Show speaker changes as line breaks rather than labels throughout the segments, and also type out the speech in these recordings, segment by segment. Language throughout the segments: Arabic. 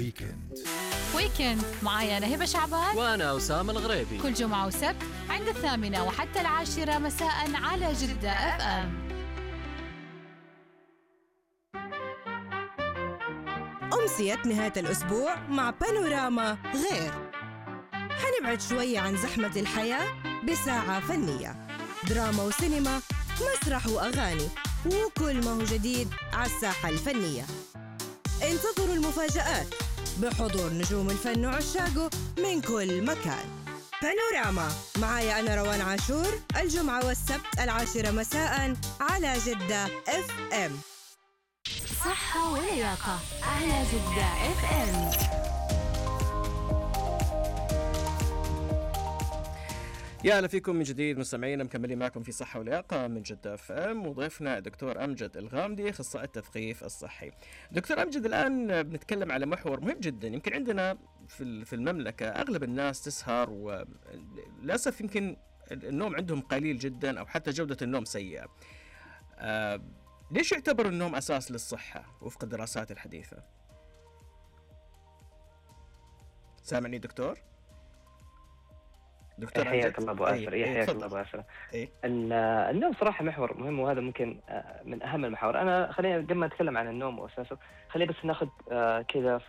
ويكند معايا أنا هبة شعبان
وأنا أسامة الغريبي،
كل جمعة وسبت عند 8 وحتى 10 مساء على جدة FM.
أمسية نهاية الأسبوع مع بانوراما غير. حنبعد شوية عن زحمة الحياة بساعة فنية، دراما وسينما، مسرح وأغاني، وكل ما هو جديد على الساحة الفنية. انتظروا المفاجآت بحضور نجوم الفن وعشاقه من كل مكان. بانوراما معايا أنا روان عاشور الجمعة والسبت 10 مساء على جدة FM.
صحة ولياقة على جدة FM.
يا أهلا فيكم من جديد مستمعينا، مكملين معكم في صحة ولياقة من جدة FM، وضيفنا دكتور أمجد الغامدي أخصائي التثقيف الصحي. دكتور أمجد، الآن بنتكلم على محور مهم جدا. يمكن عندنا في المملكة أغلب الناس تسهر، وللأسف يمكن النوم عندهم قليل جدا أو حتى جودة النوم سيئة. ليش يعتبر النوم أساس للصحة وفق الدراسات الحديثة؟ سامعني دكتور
حياك الله ابو اسر. حياك الله ابو اسر. النوم صراحه محور مهم، وهذا ممكن من اهم المحاور. انا خلينا قبل ما اتكلم عن النوم واساسه خلينا بس ناخذ كذا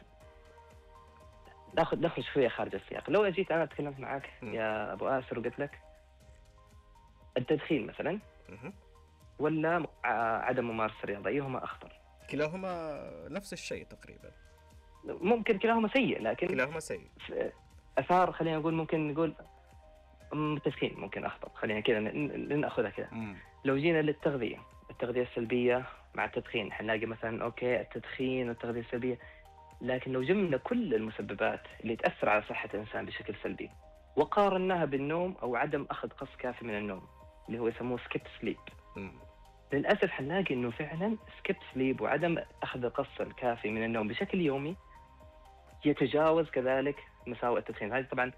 ناخذ شويه خارج السياق. لو اجيت انا تكلمت معك يا ابو اسر وقلت لك التدخين مثلا ولا عدم ممارسه الرياضه، ايهما اخطر؟
كلاهما نفس الشيء تقريبا.
ممكن كلاهما سيء، لكن
كلاهما سيء.
اثار خلينا نقول، ممكن نقول التدخين ممكن أخطر. خلينا كذا نأخذها كذا. لو جينا للتغذية السلبية مع التدخين، حنلاقي مثلا أوكي التدخين والتغذية السلبية، لكن لو جمعنا كل المسببات اللي تأثر على صحة الإنسان بشكل سلبي وقارناها بالنوم أو عدم أخذ قسط كافي من النوم اللي هو يسموه سكيب سليب، للأسف حنلاقي إنه فعلا سكيب سليب وعدم أخذ القسط الكافي من النوم بشكل يومي يتجاوز كذلك مساوئ التدخين. هذه طبعا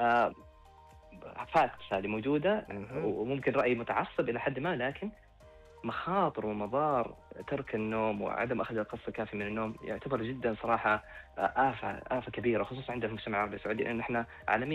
فاكتس هذه موجودة، وممكن رأي متعصب إلى حد ما، لكن مخاطر ومضار ترك النوم وعدم أخذ القسط الكافي من النوم يعتبر جدا صراحة آفة كبيرة، خصوصا عند المجتمع العربي السعودي، لأن احنا عالميا